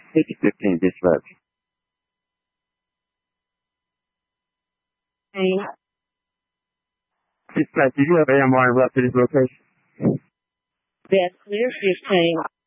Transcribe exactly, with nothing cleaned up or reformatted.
fifty fifteen dispatch. Dispatch, do you have A M R and route to this location? That's clear fifteen.